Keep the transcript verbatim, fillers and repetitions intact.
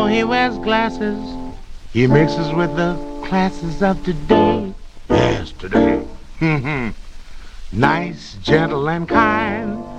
he wears glasses, he mixes with the classes of today. Yes, today. Nice, gentle, and kind.